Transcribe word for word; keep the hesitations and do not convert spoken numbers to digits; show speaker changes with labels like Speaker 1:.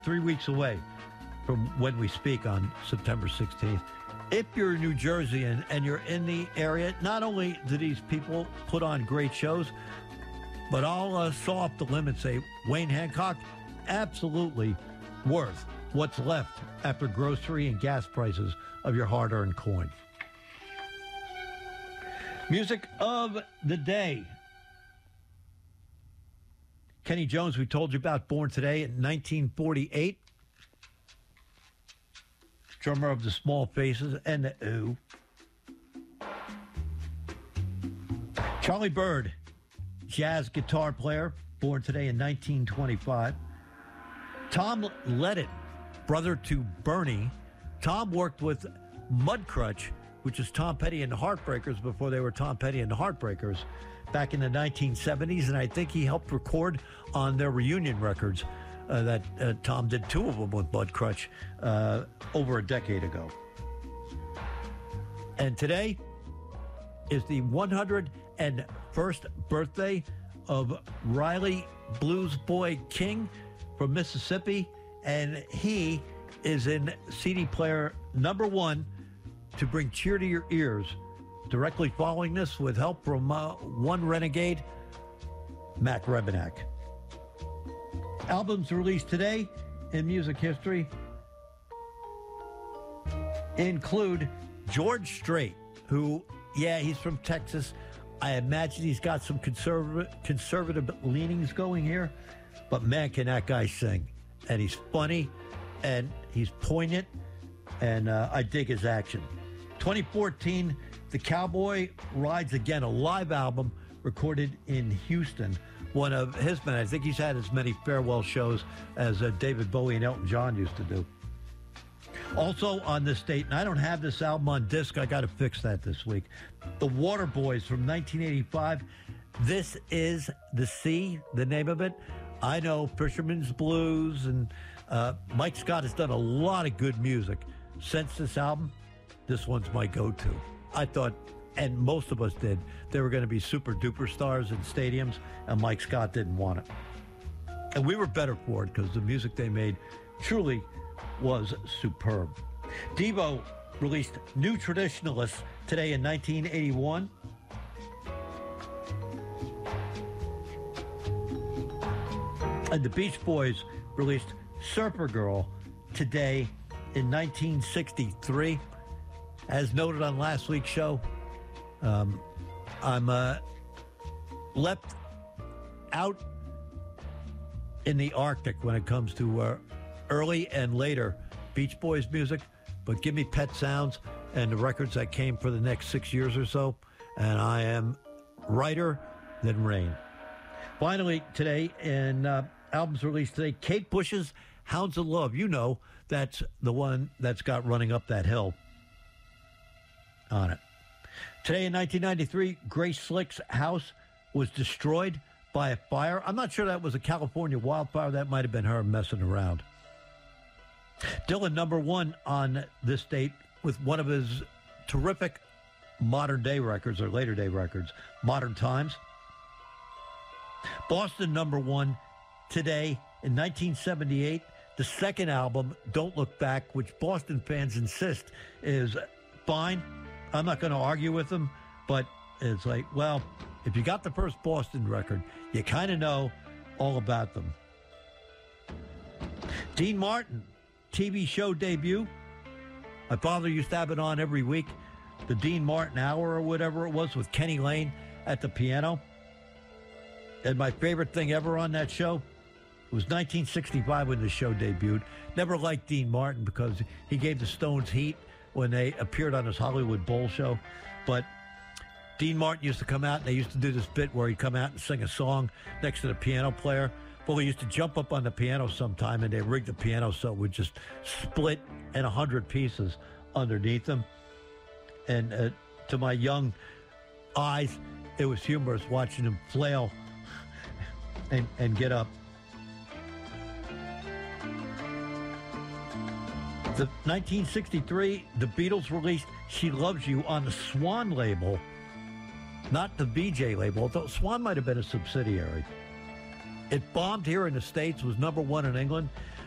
Speaker 1: three weeks away from when we speak on September sixteenth. If you're in New Jersey and, and you're in the area, not only do these people put on great shows, but I'll uh, saw off the limb and say Wayne Hancock, absolutely worth what's left after grocery and gas prices of your hard-earned coin. Music of the day. Kenny Jones, we told you about, born today in nineteen forty-eight. Drummer of the Small Faces and the Ooh. Charlie Byrd, jazz guitar player, born today in nineteen twenty-five. Tom Ledden, brother to Bernie. Tom worked with Mudcrutch, which is Tom Petty and the Heartbreakers before they were Tom Petty and the Heartbreakers, back in the nineteen seventies, and I think he helped record on their reunion records uh, that uh, Tom did two of them with Mudcrutch uh, over a decade ago. And today is the one hundred first birthday of Riley Blues Boy King from Mississippi, and he is in C D player number one to bring cheer to your ears. Directly following this, with help from uh, one renegade, Mac Rebenak. Albums released today in music history include George Strait, who, yeah, he's from Texas. I imagine he's got some conservative conservative leanings going here, but man, can that guy sing. And he's funny, and he's poignant, and uh, I dig his action. twenty fourteen, The Cowboy Rides Again, a live album recorded in Houston. One of his men, I think he's had as many farewell shows as uh, David Bowie and Elton John used to do. Also on this date, and I don't have this album on disc, I got to fix that this week, The Waterboys from nineteen eighty-five. This Is the Sea, the name of it. I know Fisherman's Blues, and uh, Mike Scott has done a lot of good music since this album. This one's my go-to. I thought, and most of us did, they were going to be super duper stars in stadiums, and Mike Scott didn't want it. And we were better for it because the music they made truly was superb. Devo released New Traditionalists today in nineteen eighty-one. And the Beach Boys released Surfer Girl today in nineteen sixty-three. As noted on last week's show, um, I'm uh, left out in the Arctic when it comes to uh, early and later Beach Boys music, but give me Pet Sounds and the records that came for the next six years or so, and I am righter than rain. Finally, today, in uh, albums released today, Kate Bush's Hounds of Love. You know, that's the one that's got Running Up That Hill on it. Today in nineteen ninety-three, Grace Slick's house was destroyed by a fire. I'm not sure that was a California wildfire. That might have been her messing around. Dylan, number one on this date with one of his terrific modern day records, or later day records, Modern Times. Boston, number one today in nineteen seventy-eight. The second album, Don't Look Back, which Boston fans insist is fine. I'm not going to argue with them, but it's like, well, if you got the first Boston record, you kind of know all about them. Dean Martin, T V show debut. My father used to have it on every week, the Dean Martin Hour or whatever it was, with Kenny Lane at the piano. And my favorite thing ever on that show was nineteen sixty-five when the show debuted. Never liked Dean Martin because he gave the Stones heat when they appeared on his Hollywood Bowl show. But Dean Martin used to come out, and they used to do this bit where he'd come out and sing a song next to the piano player. Well, he used to jump up on the piano sometime, and they rigged the piano so it would just split in a hundred pieces underneath him. And uh, to my young eyes, it was humorous watching him flail and, and get up. The nineteen sixty-three, the Beatles released She Loves You on the Swan label, not the V J label, although Swan might have been a subsidiary. It bombed here in the States, was number one in England,